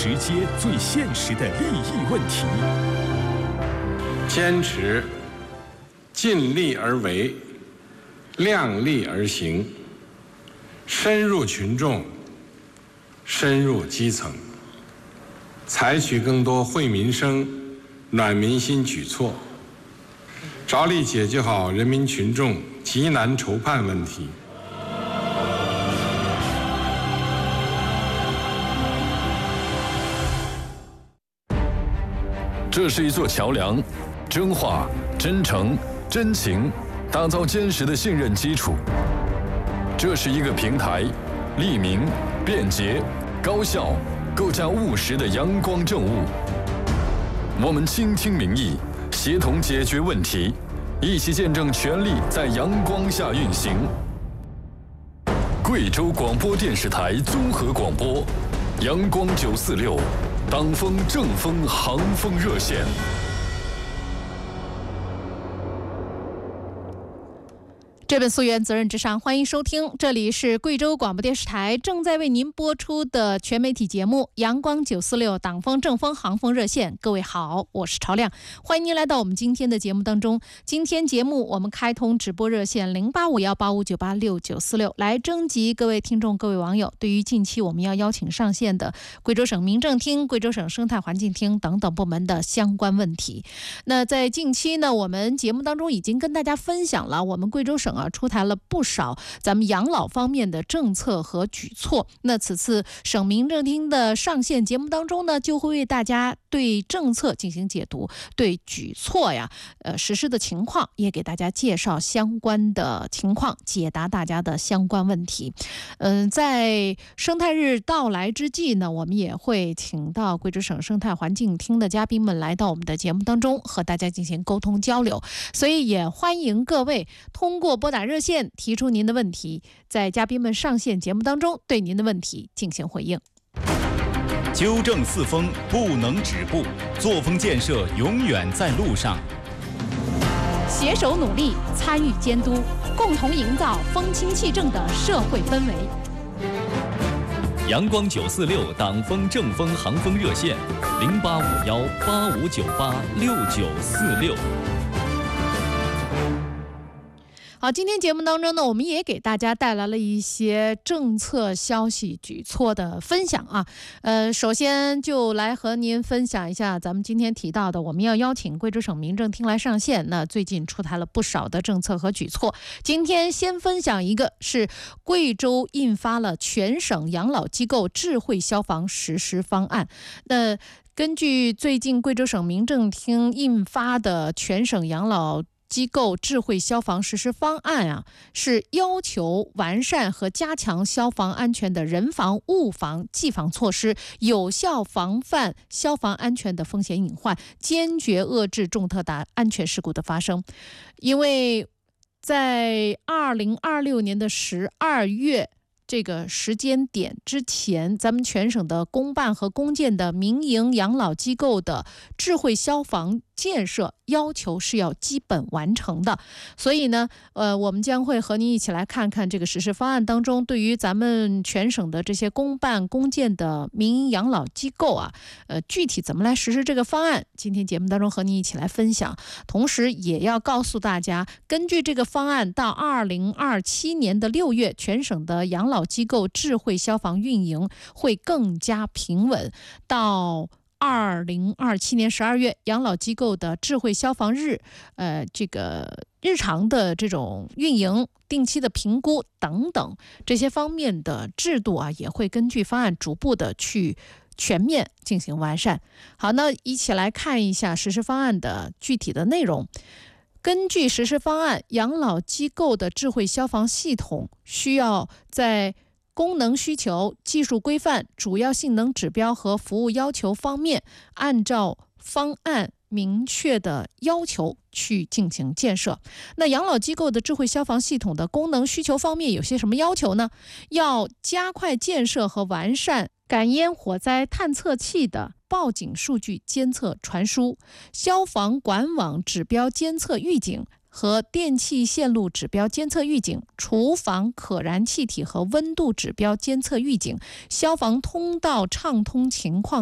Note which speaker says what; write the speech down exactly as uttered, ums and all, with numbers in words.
Speaker 1: 直接、最现实的利益问题。
Speaker 2: 坚持尽力而为，量力而行，深入群众，深入基层，采取更多惠民生、暖民心举措，着力解决好人民群众急难愁盼问题。
Speaker 3: 这是一座桥梁，真话、真诚、真情，打造坚实的信任基础。这是一个平台，利民、便捷、高效，构架务实的阳光政务。我们倾听民意，协同解决问题，一起见证权力在阳光下运行。贵州广播电视台综合广播，阳光九四六。党风正风航风热线。
Speaker 4: 这本溯源责任至上，欢迎收听，这里是贵州广播电视台正在为您播出的全媒体节目阳光九四六党风正风航风热线。各位好，我是朝亮，欢迎您来到我们今天的节目当中。今天节目我们开通直播热线零八五幺八五九八六九四六，来征集各位听众各位网友对于近期我们要邀请上线的贵州省民政厅、贵州省生态环境厅等等部门的相关问题。那在近期呢，我们节目当中已经跟大家分享了我们贵州省啊出台了不少咱们养老方面的政策和举措。那此次省民政厅的上线节目当中呢，就会为大家对政策进行解读，对举措呀呃实施的情况也给大家介绍相关的情况，解答大家的相关问题。嗯、呃，在生态日到来之际呢，我们也会请到贵州省生态环境厅的嘉宾们来到我们的节目当中，和大家进行沟通交流。所以也欢迎各位通过拨打热线提出您的问题，在嘉宾们上线节目当中对您的问题进行回应。
Speaker 5: 纠正四风不能止步，作风建设永远在路上。
Speaker 4: 携手努力，参与监督，共同营造风清气正的社会氛围。
Speaker 5: 阳光九四六党风正风航风热线零八五幺八五九八六九四六。
Speaker 4: 好，今天节目当中呢，我们也给大家带来了一些政策消息举措的分享啊。呃，首先就来和您分享一下咱们今天提到的，我们要邀请贵州省民政厅来上线。那最近出台了不少的政策和举措。今天先分享一个，是贵州印发了全省养老机构智慧消防实施方案。那根据最近贵州省民政厅印发的全省养老机构智慧消防实施方案啊，是要求完善和加强消防安全的人防、物防、技防措施，有效防范消防安全的风险隐患，坚决遏制重特大安全事故的发生。因为在二零二六年的十二月这个时间点之前，咱们全省的公办和公建的民营养老机构的智慧消防建设要求是要基本完成的。所以呢，呃，我们将会和您一起来看看这个实施方案当中，对于咱们全省的这些公办公建的民营养老机构啊，呃，具体怎么来实施这个方案，今天节目当中和您一起来分享。同时也要告诉大家，根据这个方案，到二零二七年的六月，全省的养老机构智慧消防运营会更加平稳。到二零二七年十二月，养老机构的智慧消防日，呃，这个日常的这种运营、定期的评估等等这些方面的制度啊，也会根据方案逐步的去全面进行完善。好，那一起来看一下实施方案的具体的内容。根据实施方案，养老机构的智慧消防系统需要在功能需求、技术规范、主要性能指标和服务要求方面，按照方案明确的要求去进行建设。那养老机构的智慧消防系统的功能需求方面有些什么要求呢？要加快建设和完善感烟火灾探测器的报警数据监测传输、消防管网指标监测预警和电气线路指标监测预警、厨房可燃气体和温度指标监测预警、消防通道畅通情况